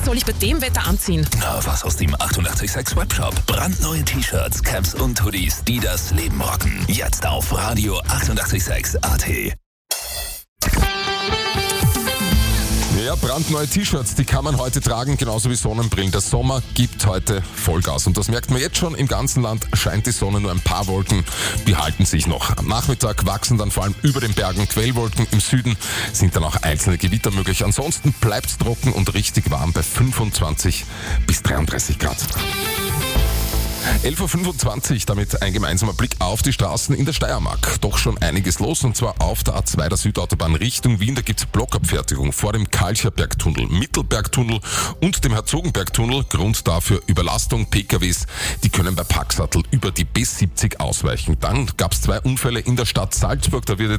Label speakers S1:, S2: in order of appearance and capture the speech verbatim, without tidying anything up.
S1: soll ich bei dem Wetter anziehen?
S2: Na, was aus dem achtundachtzig Komma sechs Webshop. Brandneue T-Shirts, Caps und Hoodies, die das Leben rocken. Jetzt auf Radio achtundachtzig Komma sechs A T.
S3: Ja, brandneue T-Shirts, die kann man heute tragen, genauso wie Sonnenbrillen. Der Sommer gibt heute Vollgas und das merkt man jetzt schon. Im ganzen Land scheint die Sonne, nur ein paar Wolken behalten sich noch. Am Nachmittag wachsen dann vor allem über den Bergen Quellwolken. Im Süden sind dann auch einzelne Gewitter möglich. Ansonsten bleibt's trocken und richtig warm bei fünfundzwanzig bis dreiunddreißig Grad. elf Uhr fünfundzwanzig, damit ein gemeinsamer Blick auf die Straßen in der Steiermark. Doch schon einiges los, und zwar auf der A zwei, der Südautobahn Richtung Wien. Da gibt's Blockabfertigung vor dem Kalcherbergtunnel, Mittelbergtunnel und dem Herzogenbergtunnel. Grund dafür Überlastung. P K Ws, die können bei Packsattel über die B siebzig ausweichen. Dann gab's zwei Unfälle in der Stadt Salzburg. Da wird